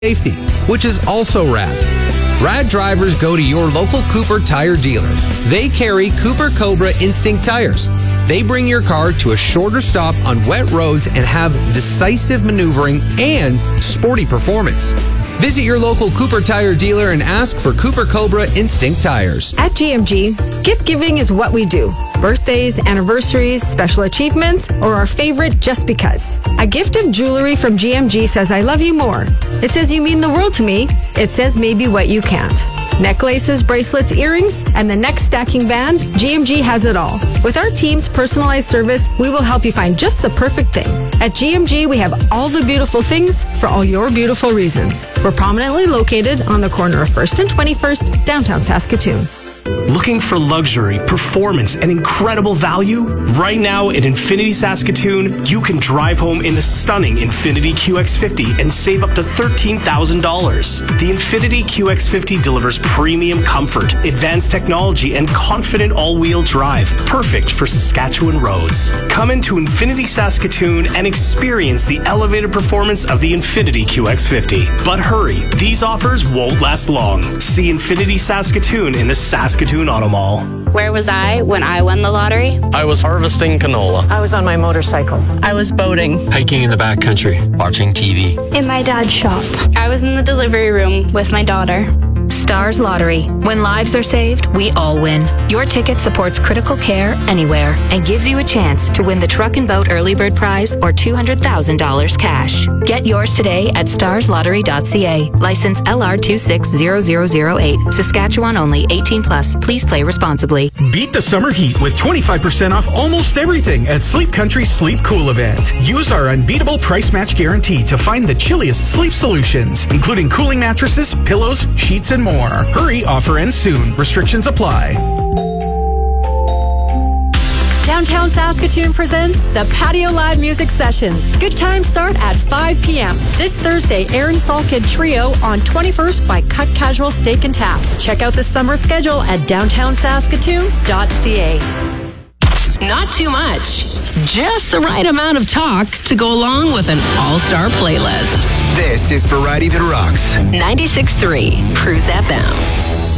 safety, which is also rad. Rad drivers go to your local Cooper tire dealer. They carry Cooper Cobra Instinct tires. They bring your car to a shorter stop on wet roads and have decisive maneuvering and sporty performance. Visit your local Cooper tire dealer and ask for Cooper Cobra Instinct tires. At GMG, gift giving is what we do. Birthdays, anniversaries, special achievements, or our favorite, just because. A gift of jewelry from GMG says I love you more. It says you mean the world to me. It says maybe what you can't. Necklaces, bracelets, earrings, and the next stacking band, GMG has it all. With our team's personalized service, we will help you find just the perfect thing. At GMG, we have all the beautiful things for all your beautiful reasons. We're prominently located on the corner of 1st and 21st, downtown Saskatoon. Looking for luxury, performance, and incredible value? Right now at Infinity Saskatoon, you can drive home in the stunning Infinity QX50 and save up to $13,000. The Infinity QX50 delivers premium comfort, advanced technology, and confident all-wheel drive, perfect for Saskatchewan roads. Come into Infinity Saskatoon and experience the elevated performance of the Infinity QX50. But hurry, these offers won't last long. See Infinity Saskatoon in the Saskatoon Auto Mall. Where was I when I won the lottery? I was harvesting canola. I was on my motorcycle. I was boating. Hiking in the backcountry. Watching TV. In my dad's shop. I was in the delivery room with my daughter. Stars Lottery. When lives are saved, we all win. Your ticket supports critical care anywhere and gives you a chance to win the Truck and Boat Early Bird Prize or $200,000 cash. Get yours today at starslottery.ca. License LR260008. Saskatchewan only. 18 plus. Please play responsibly. Beat the summer heat with 25% off almost everything at Sleep Country's Sleep Cool event. Use our unbeatable price match guarantee to find the chilliest sleep solutions, including cooling mattresses, pillows, sheets, and more. Hurry, offer ends soon. Restrictions apply. Downtown Saskatoon presents the Patio Live Music Sessions. Good times start at 5 p.m. This Thursday, Aaron Salkid Trio on 21st by Cut Casual Steak and Tap. Check out the summer schedule at downtownsaskatoon.ca. Not too much. Just the right amount of talk to go along with an all-star playlist. This is Variety That Rocks. 96.3 Cruise FM.